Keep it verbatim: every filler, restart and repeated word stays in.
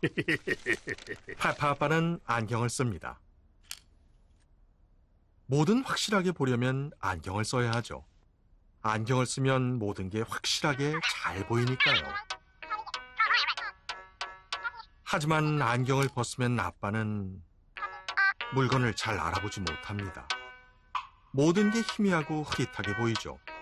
파파 아빠는 안경을 씁니다. 뭐든 확실하게 보려면 안경을 써야 하죠. 안경을 쓰면 모든 게 확실하게 잘 보이니까요. 하지만 안경을 벗으면 아빠는 물건을 잘 알아보지 못합니다. 모든 게 희미하고 흐릿하게 보이죠.